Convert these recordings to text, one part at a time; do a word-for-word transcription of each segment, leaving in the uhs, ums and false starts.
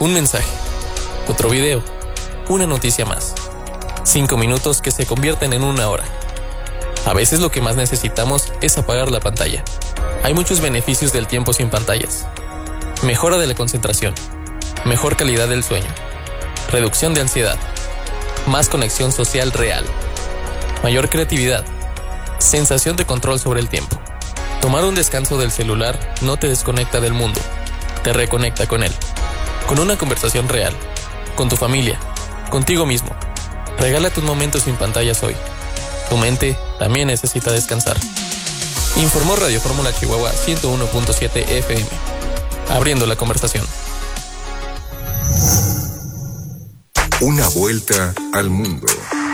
Un mensaje, otro video, una noticia más. Cinco minutos que se convierten en una hora. A veces lo que más necesitamos es apagar la pantalla. Hay muchos beneficios del tiempo sin pantallas. Mejora de la concentración, mejor calidad del sueño, reducción de ansiedad, más conexión social real, mayor creatividad, sensación de control sobre el tiempo. Tomar un descanso del celular no te desconecta del mundo, te reconecta con él. Con una conversación real, con tu familia, contigo mismo. Regálate un momento sin pantallas hoy. Tu mente también necesita descansar. Informó Radio Fórmula Chihuahua ciento uno punto siete F M. Abriendo la conversación. Una vuelta al mundo.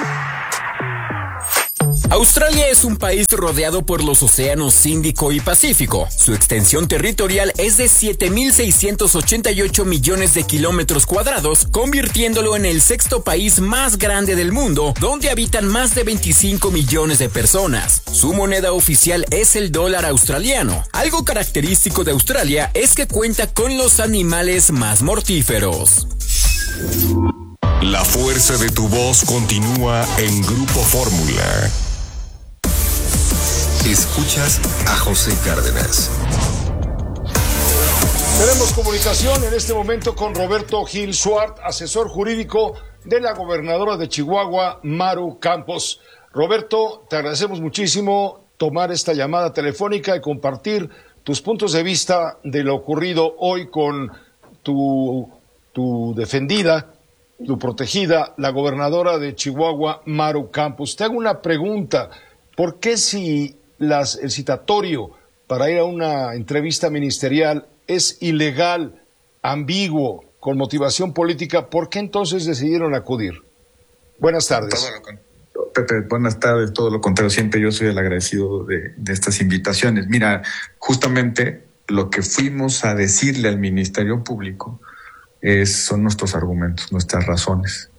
Australia es un país rodeado por los océanos Índico y Pacífico. Su extensión territorial es de siete mil seiscientos ochenta y ocho millones de kilómetros cuadrados, convirtiéndolo en el sexto país más grande del mundo, donde habitan más de veinticinco millones de personas. Su moneda oficial es el dólar australiano. Algo característico de Australia es que cuenta con los animales más mortíferos. La fuerza de tu voz continúa en Grupo Fórmula. Escuchas a José Cárdenas. Tenemos comunicación en este momento con Roberto Gil Suart, asesor jurídico de la gobernadora de Chihuahua, Maru Campos. Roberto, te agradecemos muchísimo tomar esta llamada telefónica y compartir tus puntos de vista de lo ocurrido hoy con tu, tu defendida, tu protegida, la gobernadora de Chihuahua, Maru Campos. Te hago una pregunta. ¿Por qué si las, el citatorio para ir a una entrevista ministerial es ilegal, ambiguo, con motivación política, por qué entonces decidieron acudir? Buenas tardes. Pepe, buenas tardes. Todo lo contrario, siempre yo soy el agradecido de, de estas invitaciones. Mira, justamente lo que fuimos a decirle al Ministerio Público es, son nuestros argumentos, nuestras razones.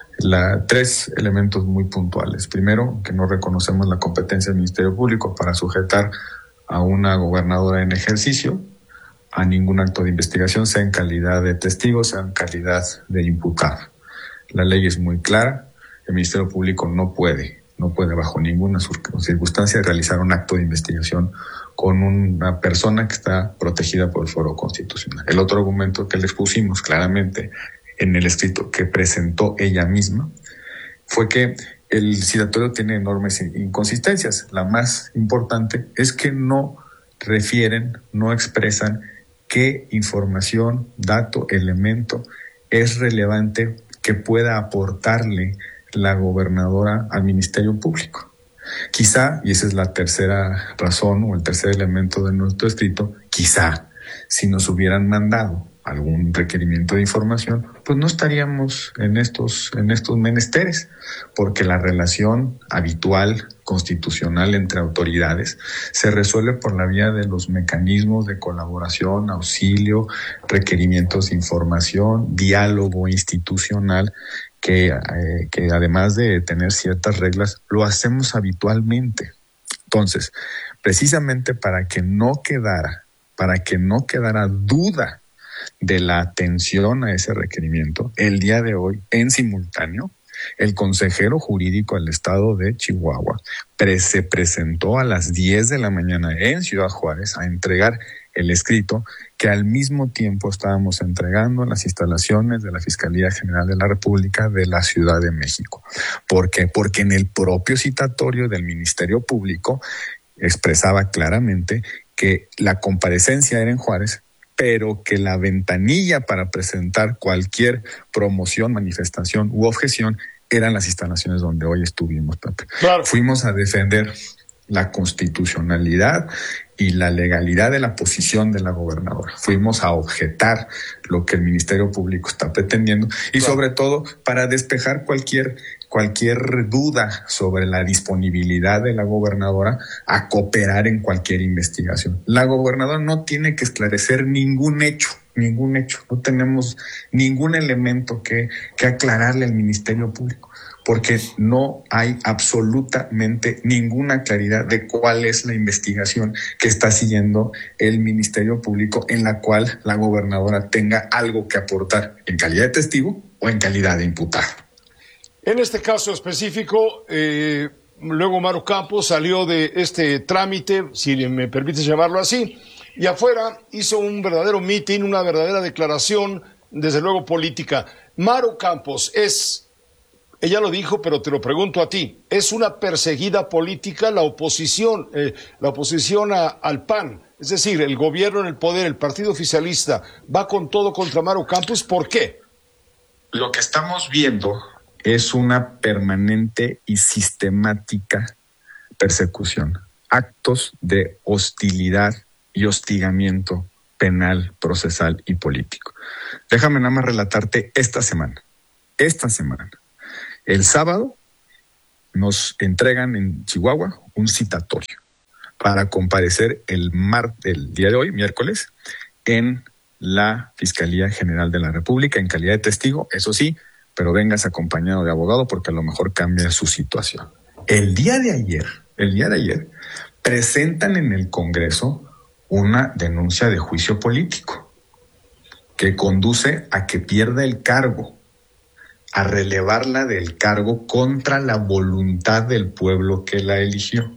La, tres elementos muy puntuales. Primero, que no reconocemos la competencia del Ministerio Público para sujetar a una gobernadora en ejercicio a ningún acto de investigación, sea en calidad de testigo, sea en calidad de imputado. La ley es muy clara. El Ministerio Público no puede, no puede bajo ninguna circunstancia realizar un acto de investigación con una persona que está protegida por el Foro Constitucional. El otro argumento que le expusimos claramente en el escrito que presentó ella misma fue que el citatorio tiene enormes inconsistencias. La más importante es que no refieren, no expresan qué información, dato, elemento es relevante que pueda aportarle la gobernadora al Ministerio Público. Quizá, y esa es la tercera razón o el tercer elemento de nuestro escrito, quizá si nos hubieran mandado algún requerimiento de información, pues no estaríamos en estos, en estos menesteres, porque la relación habitual, constitucional entre autoridades, se resuelve por la vía de los mecanismos de colaboración, auxilio, requerimientos de información, diálogo institucional, que, eh, que además de tener ciertas reglas, lo hacemos habitualmente. Entonces, precisamente para que no quedara, para que no quedara duda de la atención a ese requerimiento, el día de hoy, en simultáneo, el consejero jurídico del estado de Chihuahua pre- se presentó a las diez de la mañana en Ciudad Juárez a entregar el escrito que al mismo tiempo estábamos entregando en las instalaciones de la Fiscalía General de la República de la Ciudad de México. ¿Por qué? Porque en el propio citatorio del Ministerio Público expresaba claramente que la comparecencia era en Juárez, pero que la ventanilla para presentar cualquier promoción, manifestación u objeción eran las instalaciones donde hoy estuvimos, Pepe. Claro. Fuimos a defender la constitucionalidad y la legalidad de la posición de la gobernadora. Fuimos a objetar lo que el Ministerio Público está pretendiendo y claro, sobre todo para despejar cualquier cualquier duda sobre la disponibilidad de la gobernadora a cooperar en cualquier investigación. La gobernadora no tiene que esclarecer ningún hecho, ningún hecho. No tenemos ningún elemento que, que aclararle al Ministerio Público. porque no hay absolutamente ninguna claridad de cuál es la investigación que está siguiendo el Ministerio Público en la cual la gobernadora tenga algo que aportar en calidad de testigo o en calidad de imputado. En este caso específico, eh, luego Maru Campos salió de este trámite, si me permites llamarlo así, y afuera hizo un verdadero mitin, una verdadera declaración, desde luego política. Maru Campos es, ella lo dijo, pero te lo pregunto a ti, ¿es una perseguida política la oposición, eh, la oposición a, al P A N? Es decir, el gobierno en el poder, el partido oficialista, va con todo contra Maru Campos. ¿Por qué? Lo que estamos viendo es una permanente y sistemática persecución, actos de hostilidad y hostigamiento penal, procesal y político. Déjame nada más relatarte esta semana. Esta semana, el sábado, nos entregan en Chihuahua un citatorio para comparecer el, mar, el día de hoy, miércoles, en la Fiscalía General de la República en calidad de testigo, eso sí, pero vengas acompañado de abogado porque a lo mejor cambia su situación. El día de ayer, el día de ayer, presentan en el Congreso una denuncia de juicio político que conduce a que pierda el cargo, a relevarla del cargo contra la voluntad del pueblo que la eligió.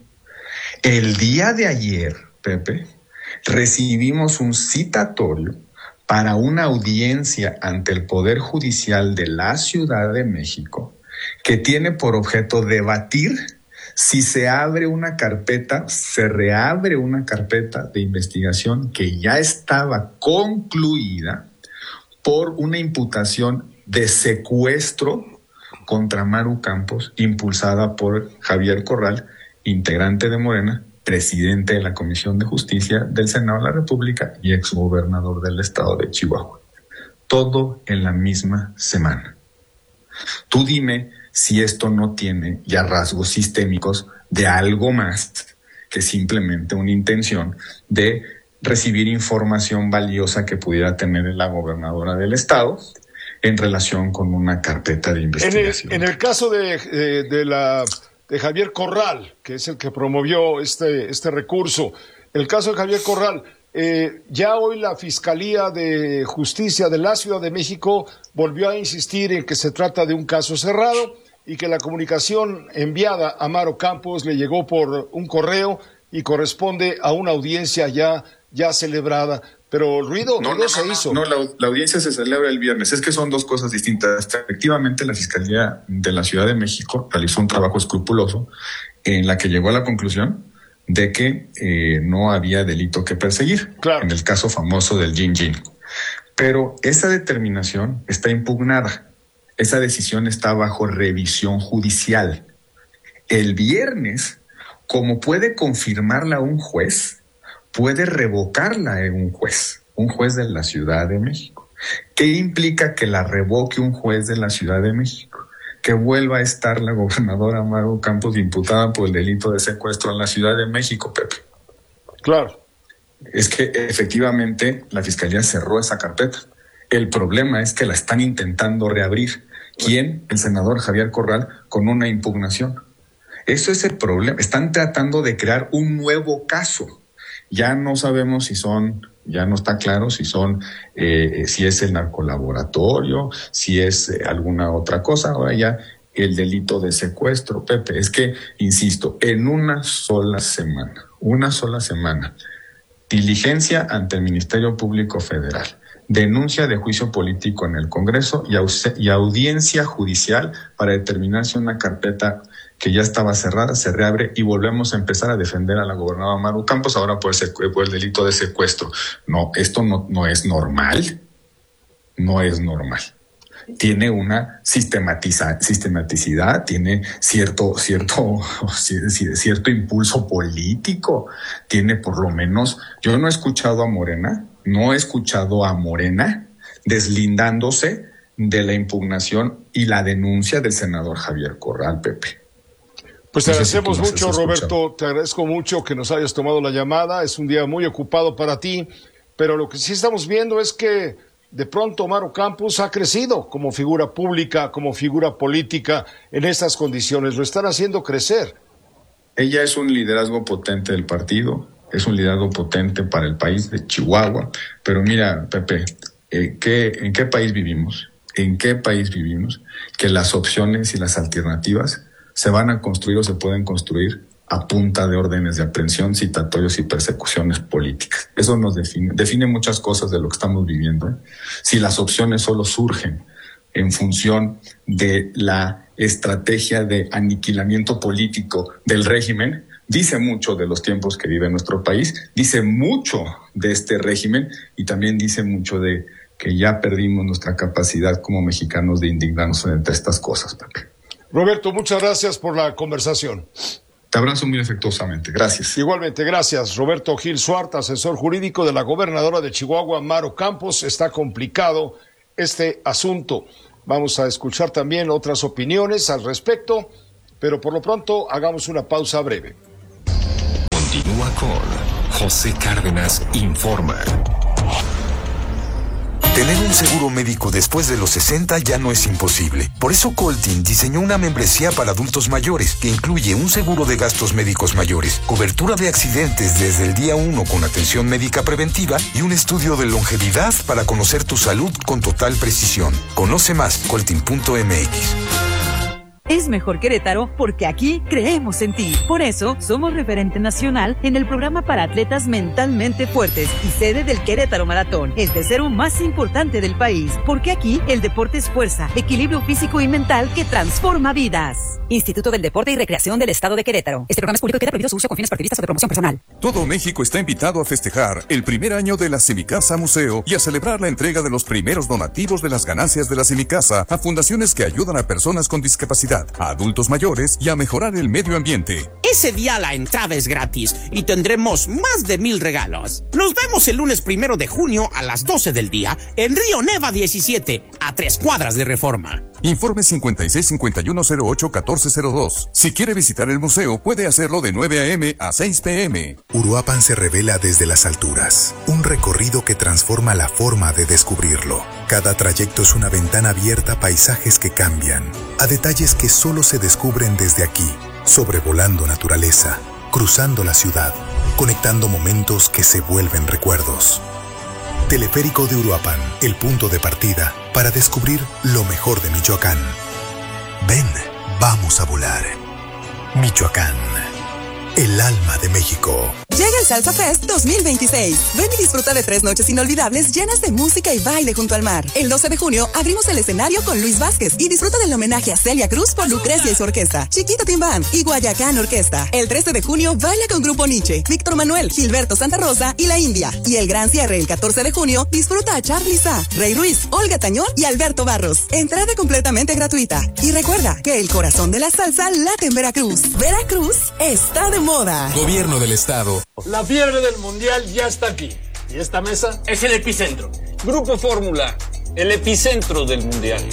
El día de ayer, Pepe, recibimos un citatorio para una audiencia ante el Poder Judicial de la Ciudad de México que tiene por objeto debatir si se abre una carpeta, se reabre una carpeta de investigación que ya estaba concluida por una imputación de secuestro contra Maru Campos, impulsada por Javier Corral, integrante de Morena, presidente de la Comisión de Justicia del Senado de la República y exgobernador del estado de Chihuahua. Todo en la misma semana. Tú dime si esto no tiene ya rasgos sistémicos de algo más que simplemente una intención de recibir información valiosa que pudiera tener la gobernadora del estado en relación con una carpeta de investigación. En el, en el caso de, de, de la... de Javier Corral, que es el que promovió este, este recurso. El caso de Javier Corral, eh, ya hoy la Fiscalía de Justicia de la Ciudad de México volvió a insistir en que se trata de un caso cerrado y que la comunicación enviada a Maru Campos le llegó por un correo y corresponde a una audiencia ya, ya celebrada. Pero ruido, no, ruido no, se no, hizo. No, la, la audiencia se celebra el viernes. Es que son dos cosas distintas. Efectivamente, la Fiscalía de la Ciudad de México realizó un trabajo escrupuloso en la que llegó a la conclusión de que eh, no había delito que perseguir. Claro. En el caso famoso del Gin Gin. Pero esa determinación está impugnada. Esa decisión está bajo revisión judicial. El viernes, como puede confirmarla un juez, puede revocarla en un juez, un juez de la Ciudad de México. ¿Qué implica que la revoque un juez de la Ciudad de México? Que vuelva a estar la gobernadora Maru Campos imputada por el delito de secuestro en la Ciudad de México, Pepe. Claro. Es que efectivamente la Fiscalía cerró esa carpeta. El problema es que la están intentando reabrir. ¿Quién? El senador Javier Corral con una impugnación. Eso es el problema. Están tratando de crear un nuevo caso. Ya no sabemos si son, ya no está claro si son, eh, si es el narcolaboratorio, si es eh, alguna otra cosa. Ahora ya el delito de secuestro, Pepe. Es que, insisto, en una sola semana, una sola semana, diligencia ante el Ministerio Público Federal, denuncia de juicio político en el Congreso y, au- y audiencia judicial para determinar si una carpeta que ya estaba cerrada se reabre y volvemos a empezar a defender a la gobernadora Maru Campos ahora por, secu- por el delito de secuestro. No, esto no, no es normal, no es normal. Tiene una sistematiza- sistematicidad, tiene cierto, cierto, cierto impulso político, tiene por lo menos, yo no he escuchado a Morena, no he escuchado a Morena deslindándose de la impugnación y la denuncia del senador Javier Corral, Pepe. Pues te No sé si agradecemos tú nos mucho, has Roberto, escuchado. te agradezco mucho que nos hayas tomado la llamada, es un día muy ocupado para ti, pero lo que sí estamos viendo es que de pronto Maru Campos ha crecido como figura pública, como figura política en estas condiciones. Lo están haciendo crecer. Ella es un liderazgo potente del partido, es un liderazgo potente para el país de Chihuahua. Pero mira, Pepe, eh, ¿qué, ¿en qué país vivimos? ¿En qué país vivimos? Que las opciones y las alternativas se van a construir o se pueden construir a punta de órdenes de aprehensión, citatorios y persecuciones políticas. Eso nos define, define muchas cosas de lo que estamos viviendo, ¿eh? Si las opciones solo surgen en función de la estrategia de aniquilamiento político del régimen, dice mucho de los tiempos que vive nuestro país, dice mucho de este régimen y también dice mucho de que ya perdimos nuestra capacidad como mexicanos de indignarnos ante estas cosas, Pepe. Roberto, muchas gracias por la conversación. Te abrazo muy afectuosamente. Gracias. Igualmente, gracias. Roberto Gil Suart, asesor jurídico de la gobernadora de Chihuahua, Maru Campos. Está complicado este asunto. Vamos a escuchar también otras opiniones al respecto, pero por lo pronto hagamos una pausa breve. Continúa con José Cárdenas Informa. Tener un seguro médico después de los sesenta ya no es imposible. Por eso Coltin diseñó una membresía para adultos mayores que incluye un seguro de gastos médicos mayores, cobertura de accidentes desde el día uno con atención médica preventiva y un estudio de longevidad para conocer tu salud con total precisión. Conoce más, coltin punto m x. Es mejor Querétaro porque aquí creemos en ti. Por eso, somos referente nacional en el programa para atletas mentalmente fuertes y sede del Querétaro Maratón, el tercero más importante del país. Porque aquí el deporte es fuerza, equilibrio físico y mental que transforma vidas. Instituto del Deporte y Recreación del Estado de Querétaro. Este programa es público y queda prohibido su uso con fines partidistas o de promoción personal. Todo México está invitado a festejar el primer año de la Semicasa Museo y a celebrar la entrega de los primeros donativos de las ganancias de la Semicasa a fundaciones que ayudan a personas con discapacidad, a adultos mayores y a mejorar el medio ambiente. Ese día la entrada es gratis y tendremos más de mil regalos. Nos vemos el lunes primero de junio a las doce del día en Río Neva diecisiete, a tres cuadras de Reforma. Informe cincuenta y seis cincuenta y uno cero ocho catorce cero dos. Si quiere visitar el museo, puede hacerlo de nueve a eme a seis pe eme. Uruapan se revela desde las alturas. Un recorrido que transforma la forma de descubrirlo. Cada trayecto es una ventana abierta a paisajes que cambian, a detalles que solo se descubren desde aquí, sobrevolando naturaleza, cruzando la ciudad, conectando momentos que se vuelven recuerdos. Teleférico de Uruapan, el punto de partida para descubrir lo mejor de Michoacán. Ven, vamos a volar. Michoacán, el alma de México. Llega el Salsa Fest dos mil veintiséis. Ven y disfruta de tres noches inolvidables llenas de música y baile junto al mar. El doce de junio abrimos el escenario con Luis Vázquez y disfruta del homenaje a Celia Cruz por Lucrecia y su orquesta, Chiquita Team Band y Guayacán Orquesta. El trece de junio baila con Grupo Nietzsche, Víctor Manuel, Gilberto Santa Rosa y La India. Y el gran cierre el catorce de junio disfruta a Charly Sa, Rey Ruiz, Olga Tañón y Alberto Barros. Entrada completamente gratuita. Y recuerda que el corazón de la salsa late en Veracruz. Veracruz está de moda. Gobierno del Estado. La fiebre del Mundial ya está aquí. Y esta mesa es el epicentro. Grupo Fórmula, el epicentro del Mundial.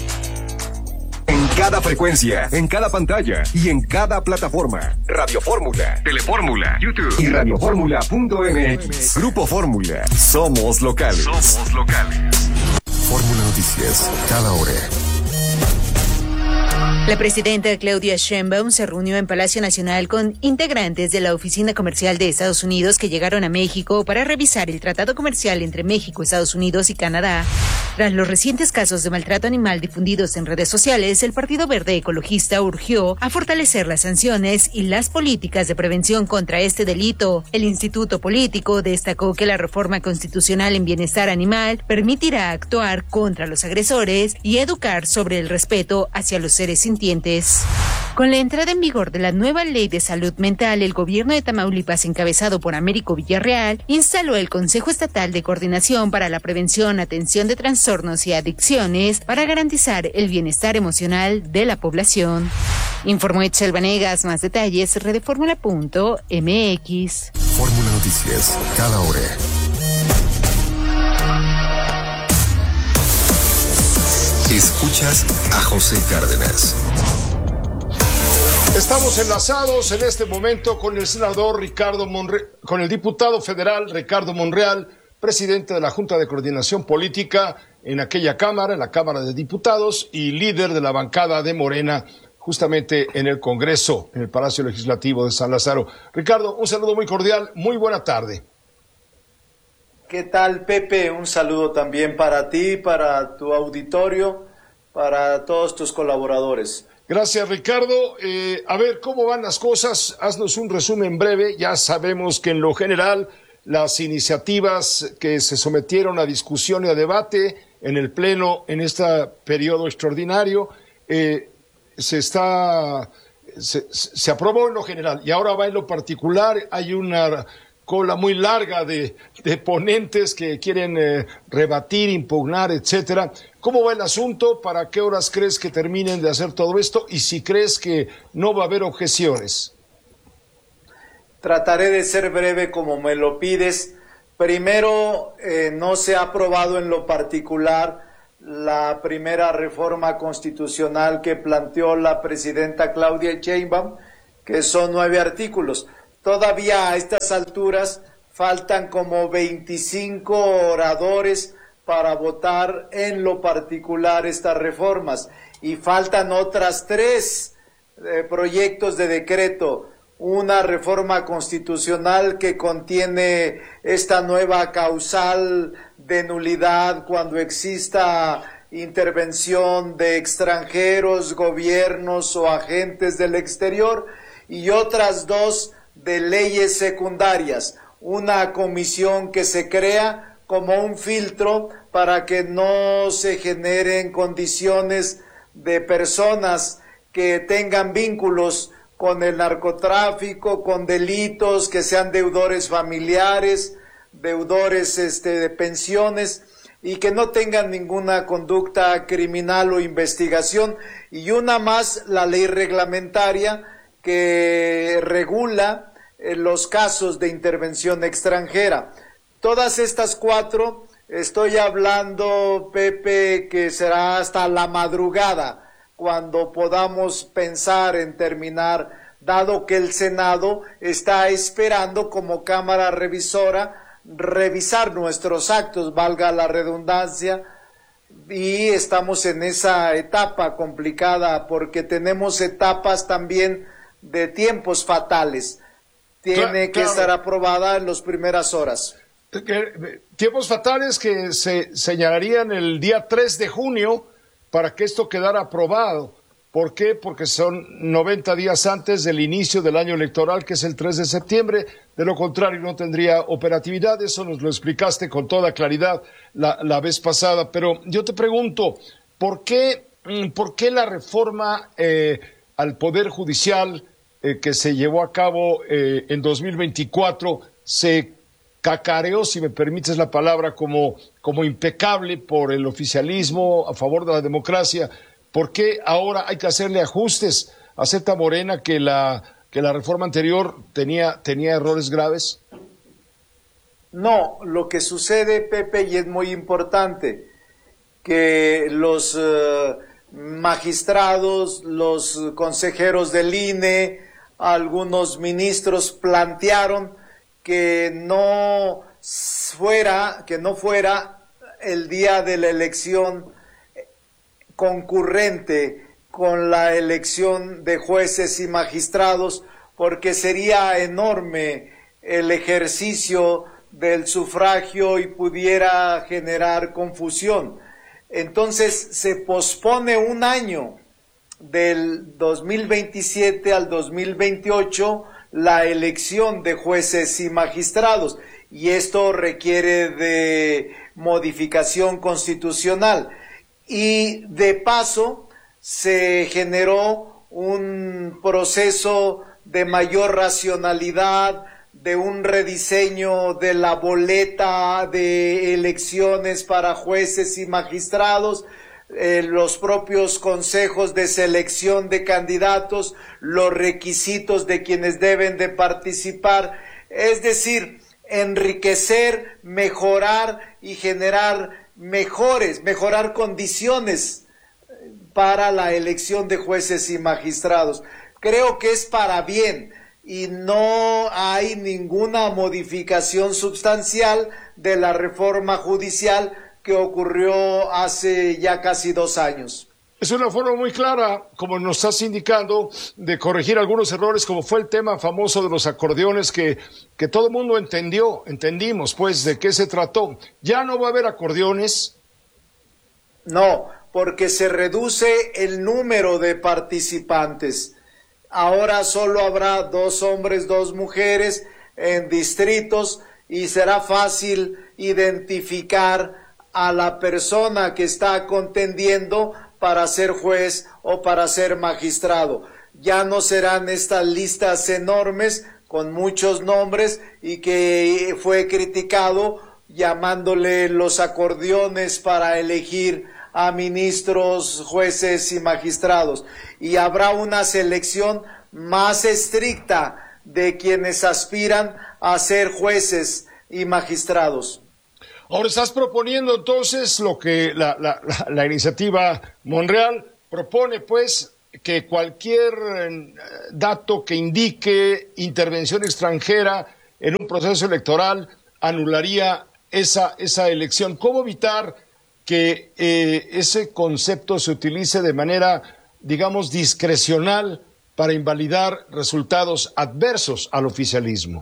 En cada frecuencia, en cada pantalla y en cada plataforma. Radio Fórmula, Telefórmula, YouTube y radiofórmula punto eme equis. Grupo Fórmula. Somos locales. Somos locales. Fórmula Noticias, cada hora. La presidenta Claudia Sheinbaum se reunió en Palacio Nacional con integrantes de la Oficina Comercial de Estados Unidos que llegaron a México para revisar el tratado comercial entre México, Estados Unidos y Canadá. Tras los recientes casos de maltrato animal difundidos en redes sociales, el Partido Verde Ecologista urgió a fortalecer las sanciones y las políticas de prevención contra este delito. El Instituto Político destacó que la reforma constitucional en bienestar animal permitirá actuar contra los agresores y educar sobre el respeto hacia los seres sintientes. Con la entrada en vigor de la nueva Ley de Salud Mental, el gobierno de Tamaulipas, encabezado por Américo Villarreal, instaló el Consejo Estatal de Coordinación para la Prevención, Atención de Trastornos y Adicciones para garantizar el bienestar emocional de la población. Informó Etchel Vanegas. Más detalles, redefórmula punto eme equis. Fórmula Noticias, cada hora. Escuchas a José Cárdenas. Estamos enlazados en este momento con el senador Ricardo Monreal, con el diputado federal Ricardo Monreal, presidente de la Junta de Coordinación Política en aquella Cámara, en la Cámara de Diputados, y líder de la bancada de Morena, justamente en el Congreso, en el Palacio Legislativo de San Lázaro. Ricardo, un saludo muy cordial, muy buena tarde. ¿Qué tal, Pepe? Un saludo también para ti, para tu auditorio, para todos tus colaboradores. Gracias, Ricardo. Eh, a ver, ¿cómo van las cosas? Haznos un resumen breve. Ya sabemos que en lo general las iniciativas que se sometieron a discusión y a debate en el Pleno en este periodo extraordinario eh, se está se, se aprobó en lo general y ahora va en lo particular. Hay una cola muy larga de, de ponentes que quieren eh, rebatir, impugnar, etcétera. ¿Cómo va el asunto? ¿Para qué horas crees que terminen de hacer todo esto? Y si crees que no va a haber objeciones. Trataré de ser breve como me lo pides. Primero, eh, no se ha aprobado en lo particular la primera reforma constitucional que planteó la presidenta Claudia Sheinbaum, que son nueve artículos. Todavía a estas alturas faltan como veinticinco oradores para votar en lo particular estas reformas y faltan otras tres eh, proyectos de decreto. Una reforma constitucional que contiene esta nueva causal de nulidad cuando exista intervención de extranjeros, gobiernos o agentes del exterior, y otras dos de leyes secundarias, una comisión que se crea como un filtro para que no se generen condiciones de personas que tengan vínculos con el narcotráfico, con delitos, que sean deudores familiares, deudores este, de pensiones y que no tengan ninguna conducta criminal o investigación, y una más, la ley reglamentaria que regula los casos de intervención extranjera. Todas estas cuatro, estoy hablando, Pepe, que será hasta la madrugada cuando podamos pensar en terminar, dado que el Senado está esperando como Cámara Revisora revisar nuestros actos, valga la redundancia, y estamos en esa etapa complicada porque tenemos etapas también de tiempos fatales. Tiene claro, que claro. estar aprobada en las primeras horas. Tiempos fatales que se señalarían el día tres de junio para que esto quedara aprobado. ¿Por qué? Porque son noventa días antes del inicio del año electoral, que es el tres de septiembre. De lo contrario, no tendría operatividad. Eso nos lo explicaste con toda claridad la, la vez pasada. Pero yo te pregunto, ¿por qué, por qué la reforma eh, al Poder Judicial Eh, que se llevó a cabo eh, en dos mil veinticuatro se cacareó, si me permites la palabra, como, como impecable por el oficialismo a favor de la democracia? ¿Por qué ahora hay que hacerle ajustes? ¿Acepta Morena que la, que la reforma anterior tenía, tenía errores graves? No, lo que sucede, Pepe, y es muy importante, que los eh, magistrados, los consejeros del I N E, algunos ministros plantearon que no fuera, que no fuera el día de la elección concurrente con la elección de jueces y magistrados, porque sería enorme el ejercicio del sufragio y pudiera generar confusión. Entonces se pospone un año, del dos mil veintisiete al dos mil veintiocho, la elección de jueces y magistrados, y esto requiere de modificación constitucional, y de paso se generó un proceso de mayor racionalidad, de un rediseño de la boleta de elecciones para jueces y magistrados, eh, los propios consejos de selección de candidatos, los requisitos de quienes deben de participar, es decir, enriquecer, mejorar y generar mejores, mejorar condiciones para la elección de jueces y magistrados. Creo que es para bien y no hay ninguna modificación sustancial de la reforma judicial que ocurrió hace ya casi dos años. Es una forma muy clara, como nos estás indicando, de corregir algunos errores, como fue el tema famoso de los acordeones que, que todo el mundo entendió, entendimos pues de qué se trató. ¿Ya no va a haber acordeones? No, porque se reduce el número de participantes. Ahora solo habrá dos hombres, dos mujeres en distritos y será fácil identificar a la persona que está contendiendo para ser juez o para ser magistrado. Ya no serán estas listas enormes con muchos nombres y que fue criticado llamándole los acordeones para elegir a ministros, jueces y magistrados. Y habrá una selección más estricta de quienes aspiran a ser jueces y magistrados. Ahora estás proponiendo entonces lo que la, la, la, la iniciativa Monreal propone, pues, que cualquier eh, dato que indique intervención extranjera en un proceso electoral anularía esa, esa elección. ¿Cómo evitar que eh, ese concepto se utilice de manera, digamos, discrecional para invalidar resultados adversos al oficialismo?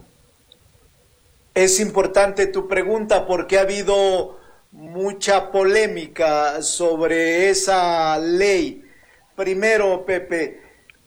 Es importante tu pregunta porque ha habido mucha polémica sobre esa ley. Primero, Pepe,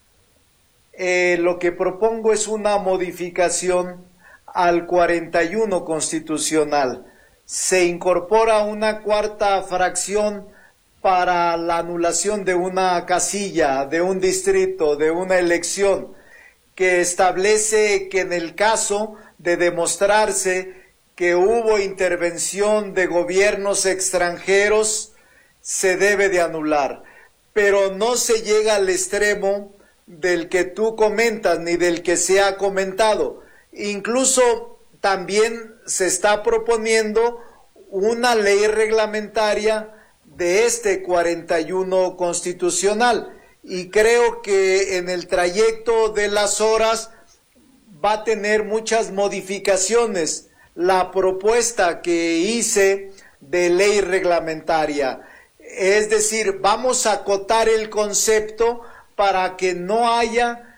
eh, lo que propongo es una modificación al cuarenta y uno constitucional. Se incorpora una cuarta fracción para la anulación de una casilla, de un distrito, de una elección, que establece que en el caso de demostrarse que hubo intervención de gobiernos extranjeros, se debe de anular. Pero no se llega al extremo del que tú comentas ni del que se ha comentado. Incluso también se está proponiendo una ley reglamentaria de este cuarenta y uno constitucional. Y creo que en el trayecto de las horas va a tener muchas modificaciones la propuesta que hice de ley reglamentaria. Es decir, vamos a acotar el concepto para que no haya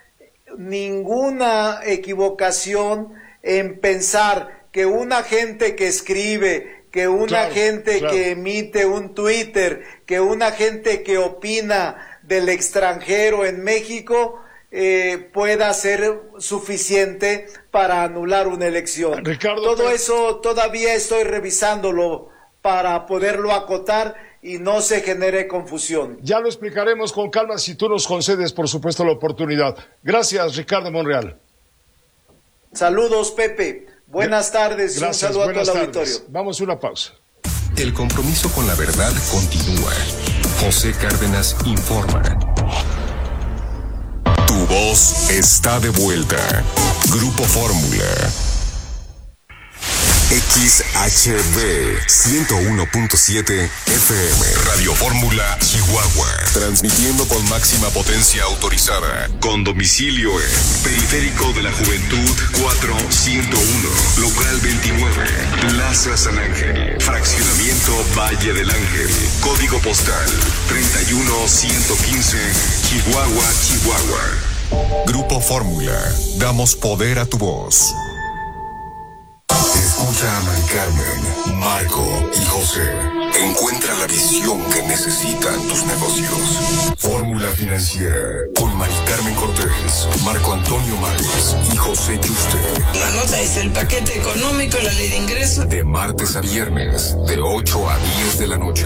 ninguna equivocación en pensar que un agente que escribe, que un Claro, agente claro. que emite un Twitter, que un agente que opina del extranjero en México eh, pueda ser suficiente para anular una elección. Ricardo, Todo pero- eso todavía estoy revisándolo para poderlo acotar y no se genere confusión. Ya lo explicaremos con calma si tú nos concedes, por supuesto, la oportunidad. Gracias, Ricardo Monreal. Saludos, Pepe. Buenas tardes. Gracias, un saludo a todo buenas el tardes. auditorio. Vamos a una pausa. El compromiso con la verdad continúa. José Cárdenas informa. Tu voz está de vuelta. Grupo Fórmula. X H B ciento uno punto siete F M. Radio Fórmula Chihuahua. Transmitiendo con máxima potencia autorizada. Con domicilio en Periférico de la Juventud cuatrocientos uno. Local veintinueve. Plaza San Ángel. Fraccionamiento Valle del Ángel. Código postal treinta y uno ciento quince. Chihuahua, Chihuahua. Grupo Fórmula. Damos poder a tu voz. Escucha a Mari Carmen, Marco y José. Encuentra la visión que necesitan tus negocios. Fórmula Financiera con Mari Carmen Cortés, Marco Antonio Márquez y José Yuste. La nota es el paquete económico y la ley de ingresos. De martes a viernes, de ocho a diez de la noche.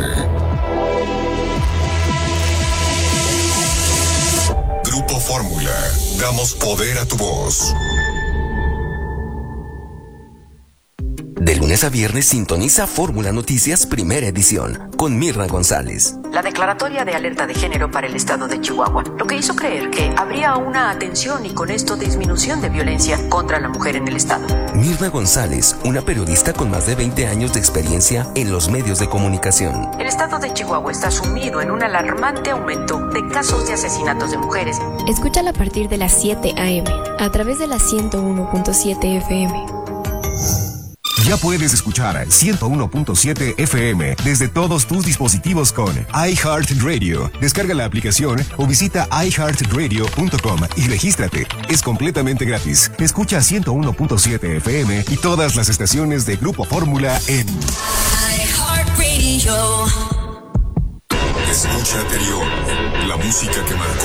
Grupo Fórmula. Damos poder a tu voz. De lunes a viernes sintoniza Fórmula Noticias Primera Edición con Mirna González. La declaratoria de alerta de género para el estado de Chihuahua, lo que hizo creer que habría una atención y con esto disminución de violencia contra la mujer en el estado. Mirna González, una periodista con más de veinte años de experiencia en los medios de comunicación. El estado de Chihuahua está sumido en un alarmante aumento de casos de asesinatos de mujeres. Escúchala a partir de las siete a eme a través de la ciento uno punto siete efe eme. Ya puedes escuchar ciento uno punto siete efe eme desde todos tus dispositivos con iHeartRadio. Descarga la aplicación o visita i heart radio punto com y regístrate. Es completamente gratis. Escucha ciento uno punto siete efe eme y todas las estaciones de Grupo Fórmula en iHeartRadio. Escucha anterior, la música que marcó